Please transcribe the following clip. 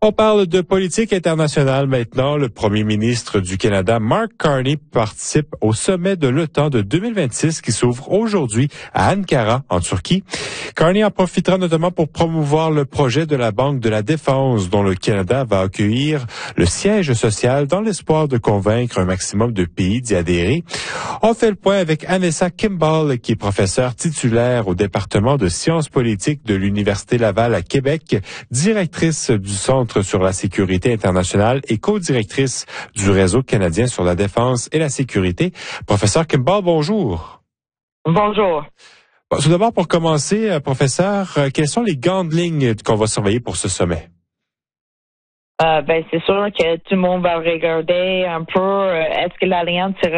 On parle de politique internationale maintenant. Le premier ministre du Canada, Mark Carney, participe au sommet de l'OTAN de 2026 qui s'ouvre aujourd'hui à Ankara, en Turquie. Carney en profitera notamment pour promouvoir le projet de la Banque de la Défense, dont le Canada va accueillir le siège social dans l'espoir de convaincre un maximum de pays d'y adhérer. On fait le point avec Anessa Kimball, qui est professeure titulaire au département de sciences politiques de l'Université Laval à Québec, directrice du Centre sur la sécurité internationale et co-directrice du Réseau canadien sur la défense et la sécurité. Professeur Kimball, bonjour. Bonjour. Bon, tout d'abord, pour commencer, professeur, quelles sont les grandes lignes qu'on va surveiller pour ce sommet? C'est sûr que tout le monde va regarder un peu est-ce que l'Alliance